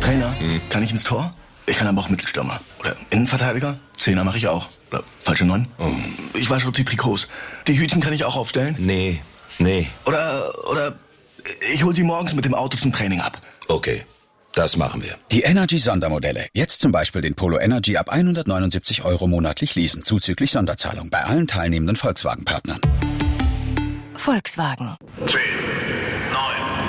Trainer, kann ich ins Tor? Ich kann aber auch Mittelstürmer. Oder Innenverteidiger? Zehner mache ich auch. Oder falsche 9? Ich wasche die Trikots. Die Hütchen kann ich auch aufstellen? Nee. Oder ich hol sie morgens mit dem Auto zum Training ab. Okay, das machen wir. Die Energy-Sondermodelle. Jetzt zum Beispiel den Polo Energy ab 179 € monatlich leasen, zuzüglich Sonderzahlung bei allen teilnehmenden Volkswagen-Partnern. Volkswagen. 10, 9,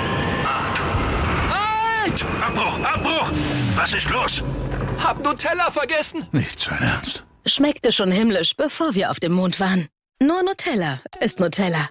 8. Halt! Abbruch! Was ist los? Hab Nutella vergessen. Nicht sein Ernst. Schmeckte schon himmlisch, bevor wir auf dem Mond waren. Nur Nutella ist Nutella.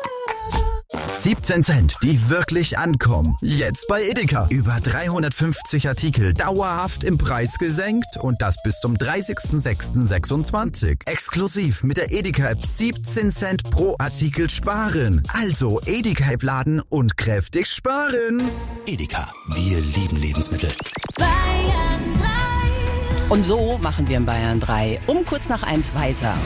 17 Cent, die wirklich ankommen. Jetzt bei Edeka. Über 350 Artikel dauerhaft im Preis gesenkt und das bis zum 30.06.26. Exklusiv mit der Edeka-App 17 Cent pro Artikel sparen. Also Edeka-App laden und kräftig sparen. Edeka, wir lieben Lebensmittel. Bayern 3. Und so machen wir in Bayern 3 um kurz nach 1 weiter.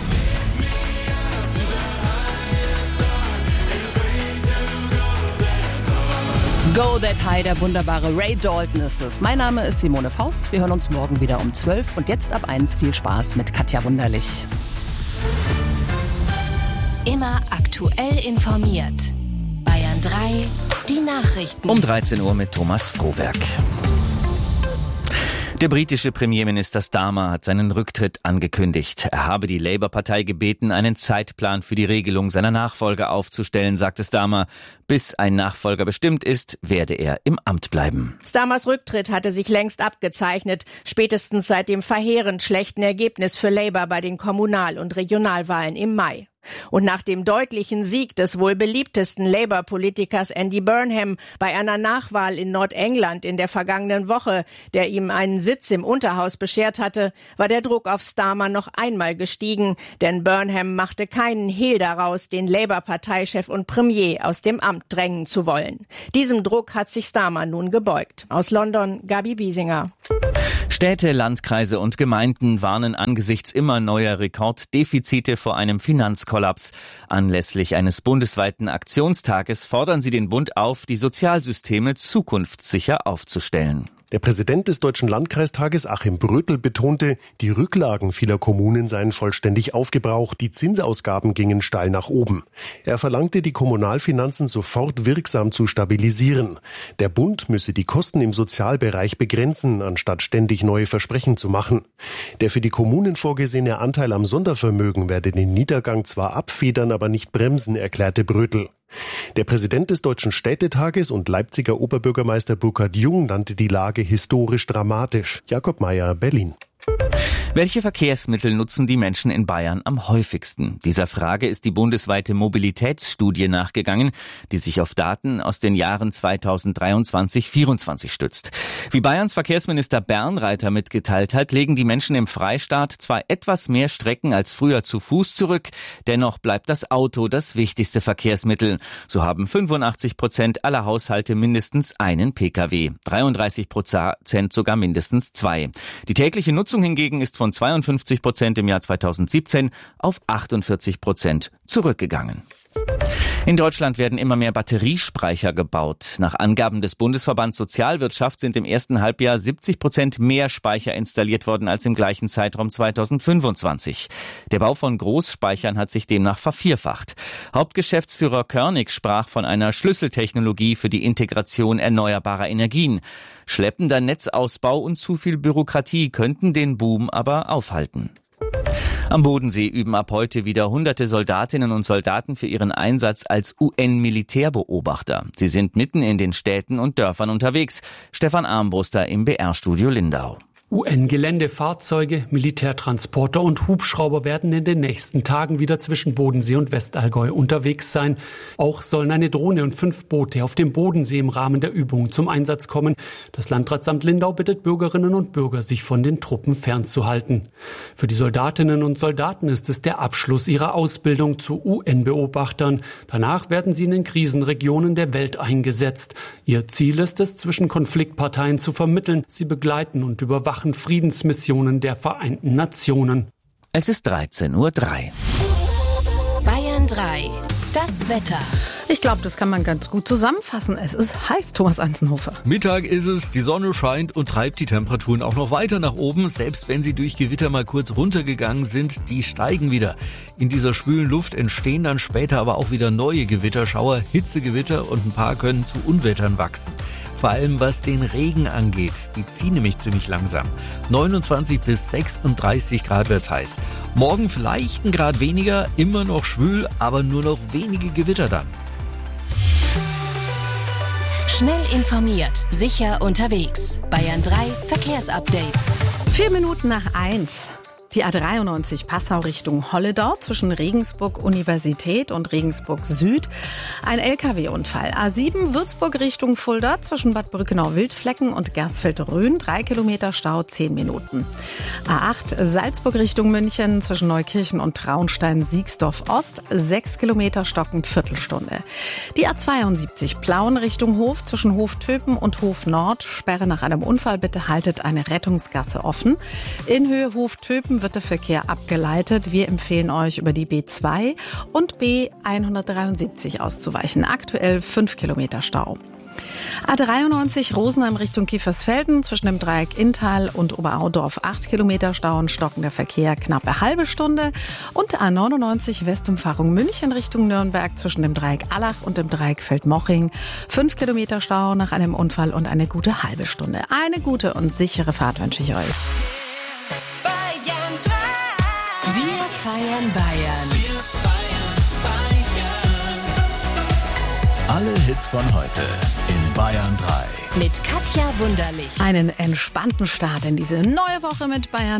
Go That High, der wunderbare Ray Dalton ist es. Mein Name ist Simone Faust. Wir hören uns morgen wieder um 12 und jetzt ab 1 viel Spaß mit Katja Wunderlich. Immer aktuell informiert. Bayern 3, die Nachrichten. Um 13 Uhr mit Thomas Frohwerk. Der britische Premierminister Starmer hat seinen Rücktritt angekündigt. Er habe die Labour-Partei gebeten, einen Zeitplan für die Regelung seiner Nachfolger aufzustellen, sagte Starmer. Bis ein Nachfolger bestimmt ist, werde er im Amt bleiben. Starmers Rücktritt hatte sich längst abgezeichnet, spätestens seit dem verheerend schlechten Ergebnis für Labour bei den Kommunal- und Regionalwahlen im Mai. Und nach dem deutlichen Sieg des wohl beliebtesten Labour-Politikers Andy Burnham bei einer Nachwahl in Nordengland in der vergangenen Woche, der ihm einen Sitz im Unterhaus beschert hatte, war der Druck auf Starmer noch einmal gestiegen, denn Burnham machte keinen Hehl daraus, den Labour-Parteichef und Premier aus dem Amt drängen zu wollen. Diesem Druck hat sich Starmer nun gebeugt. Aus London, Gabi Biesinger. Städte, Landkreise und Gemeinden warnen angesichts immer neuer Rekorddefizite vor einem Finanzkollaps. Anlässlich eines bundesweiten Aktionstages fordern sie den Bund auf, die Sozialsysteme zukunftssicher aufzustellen. Der Präsident des Deutschen Landkreistages, Achim Brötel, betonte, die Rücklagen vieler Kommunen seien vollständig aufgebraucht, die Zinsausgaben gingen steil nach oben. Er verlangte, die Kommunalfinanzen sofort wirksam zu stabilisieren. Der Bund müsse die Kosten im Sozialbereich begrenzen, anstatt ständig neue Versprechen zu machen. Der für die Kommunen vorgesehene Anteil am Sondervermögen werde den Niedergang zwar abfedern, aber nicht bremsen, erklärte Brötel. Der Präsident des Deutschen Städtetages und Leipziger Oberbürgermeister Burkhard Jung nannte die Lage historisch dramatisch. Jakob Mayer, Berlin. Welche Verkehrsmittel nutzen die Menschen in Bayern am häufigsten? Dieser Frage ist die bundesweite Mobilitätsstudie nachgegangen, die sich auf Daten aus den Jahren 2023-24 stützt. Wie Bayerns Verkehrsminister Bernreiter mitgeteilt hat, legen die Menschen im Freistaat zwar etwas mehr Strecken als früher zu Fuß zurück, dennoch bleibt das Auto das wichtigste Verkehrsmittel. So haben 85% aller Haushalte mindestens einen Pkw, 33% sogar mindestens 2. Die tägliche Nutzung hingegen ist von 52% im Jahr 2017 auf 48% zurückgegangen. In Deutschland werden immer mehr Batteriespeicher gebaut. Nach Angaben des Bundesverbands Sozialwirtschaft sind im ersten Halbjahr 70% mehr Speicher installiert worden als im gleichen Zeitraum 2025. Der Bau von Großspeichern hat sich demnach vervierfacht. Hauptgeschäftsführer Körnig sprach von einer Schlüsseltechnologie für die Integration erneuerbarer Energien. Schleppender Netzausbau und zu viel Bürokratie könnten den Boom aber aufhalten. Am Bodensee üben ab heute wieder hunderte Soldatinnen und Soldaten für ihren Einsatz als UN-Militärbeobachter. Sie sind mitten in den Städten und Dörfern unterwegs. Stefan Armbruster im BR-Studio Lindau. UN-Geländefahrzeuge, Militärtransporter und Hubschrauber werden in den nächsten Tagen wieder zwischen Bodensee und Westallgäu unterwegs sein. Auch sollen eine Drohne und 5 Boote auf dem Bodensee im Rahmen der Übung zum Einsatz kommen. Das Landratsamt Lindau bittet Bürgerinnen und Bürger, sich von den Truppen fernzuhalten. Für die Soldatinnen und Soldaten ist es der Abschluss ihrer Ausbildung zu UN-Beobachtern. Danach werden sie in den Krisenregionen der Welt eingesetzt. Ihr Ziel ist es, zwischen Konfliktparteien zu vermitteln, sie begleiten und überwachen Friedensmissionen der Vereinten Nationen. Es ist 13:03 Uhr. Bayern 3, das Wetter. Ich glaube, das kann man ganz gut zusammenfassen. Es ist heiß, Thomas Anzenhofer. Mittag ist es, die Sonne scheint und treibt die Temperaturen auch noch weiter nach oben. Selbst wenn sie durch Gewitter mal kurz runtergegangen sind, die steigen wieder. In dieser schwülen Luft entstehen dann später aber auch wieder neue Gewitterschauer, Hitzegewitter und ein paar können zu Unwettern wachsen. Vor allem was den Regen angeht, die ziehen nämlich ziemlich langsam. 29 bis 36 Grad wird's heiß. Morgen vielleicht ein Grad weniger, immer noch schwül, aber nur noch wenige Gewitter dann. Schnell informiert, sicher unterwegs. Bayern 3 Verkehrsupdate. 4 Minuten nach 1. Die A93 Passau Richtung Holledau zwischen Regensburg Universität und Regensburg Süd. Ein LKW-Unfall. A7 Würzburg Richtung Fulda zwischen Bad Brückenau-Wildflecken und Gersfeld-Rhön. 3 Kilometer Stau, 10 Minuten. A8 Salzburg Richtung München zwischen Neukirchen und Traunstein-Siegsdorf Ost. 6 Kilometer stockend, Viertelstunde. Die A72 Plauen Richtung Hof zwischen Hof-Töpen und Hof Nord. Sperre nach einem Unfall. Bitte haltet eine Rettungsgasse offen. In Höhe Hof-Töpen wird der Verkehr abgeleitet. Wir empfehlen euch, über die B2 und B173 auszuweichen. Aktuell 5 Kilometer Stau. A93 Rosenheim Richtung Kiefersfelden zwischen dem Dreieck Inntal und Oberaudorf 8 Kilometer Stau und stockender Verkehr knappe halbe Stunde. Und A99 Westumfahrung München Richtung Nürnberg zwischen dem Dreieck Allach und dem Dreieck Feldmoching 5 Kilometer Stau nach einem Unfall und eine gute halbe Stunde. Eine gute und sichere Fahrt wünsche ich euch. Wir feiern Bayern. Alle Hits von heute in Bayern 3. Mit Katja Wunderlich. Einen entspannten Start in diese neue Woche mit Bayern